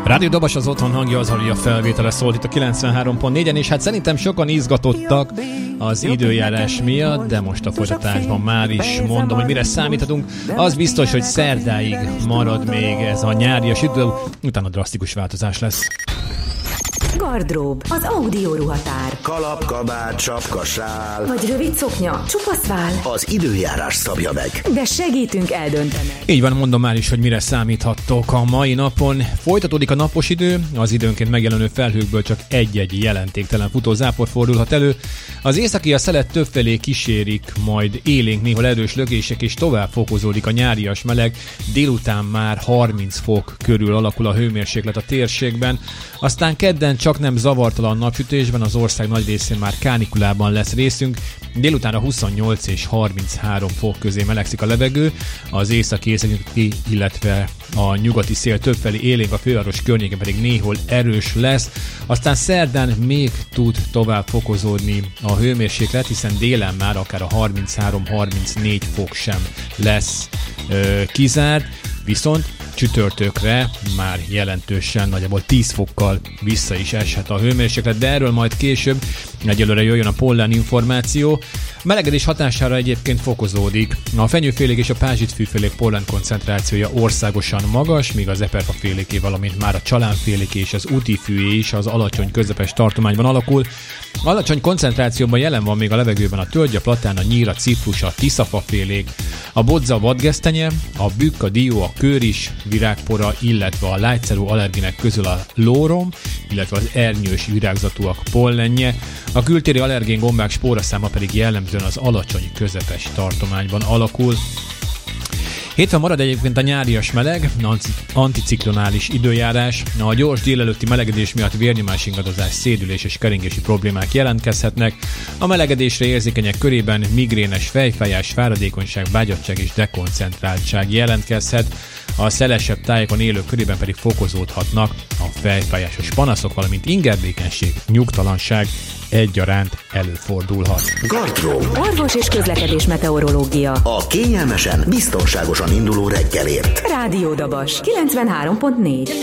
Rádió Dabas az otthon hangja, az a felvétele szólt itt a 93.4-en, és hát szerintem sokan izgatottak az időjárás miatt, de most a folytatásban már is mondom, hogy mire számíthatunk. Az biztos, hogy szerdáig marad még ez a nyárias idő, utána drasztikus változás lesz. Gardrób, az audio ruhatár. Kalap, kabát, sapka, sál. Vagy rövid szoknya, csupasz vál. Az időjárás szabja meg. De segítünk eldönteni. Így van, mondom már is, hogy mire számíthattok a mai napon. Folytatódik a napos idő, az időnként megjelenő felhőkből csak egy-egy jelentéktelen futózápor fordulhat elő. Az északi a szelet többfelé kísérik, majd élénk néhol erős lökések, és tovább fokozódik a nyárias meleg. Délután már 30 fok körül alakul a hőmérséklet a térségben. Aztán kedden csak nem zavartalan napsütésben, az ország nagy részén már kánikulában lesz részünk. Délutánra 28 és 33 fok közé melegszik a levegő, az északi, illetve a nyugati szél többfelé élénk, a főváros környéken pedig néhol erős lesz. Aztán szerdán még tud tovább fokozódni a hőmérséklet, hiszen délen már akár a 33-34 fok sem lesz kizárt, viszont csütörtökre már jelentősen, nagyjából 10 fokkal vissza is eshet a hőmérséklet, de erről majd később. Egyelőre jöjjön a pollen információ. A melegedés hatására egyébként fokozódik. A fenyőfélék és a pázsitfűfélék pollen koncentrációja országosan magas, míg az eperfaféléké, valamint már a csalánféléké és az útifűé is az alacsony közepes tartományban alakul. Alacsony koncentrációban jelen van még a levegőben a tölgy, a platán, a nyír, a ciprus, a tiszafafélék, a bodza, a vadgesztenye, a bükk, a dió, a kőris, virágpora, illetve a lágyszerű allergének közül a lórom, illetve az ernyős virágzatúak pollenje. A kültéri allergén gombák spóraszáma pedig jellemzően az alacsony közepes tartományban alakul. Hétfőn marad egyébként a nyárias meleg, anticiklonális időjárás. A gyors délelőtti melegedés miatt vérnyomás ingadozás, szédülés és keringési problémák jelentkezhetnek. A melegedésre érzékenyek körében migrénes fejfájás, fáradékonyság, vágyadtság és dekoncentráltság jelentkezhet. A szelesebb tájékon élők körében pedig fokozódhatnak a fejfájásos panaszok, valamint ingerlékenység, nyugtalanság egyaránt előfordulhat. Gardrób. Orvos és közlekedés meteorológia. A kényelmesen, biztonságosan induló reggelért. Rádió Dabas 93.4.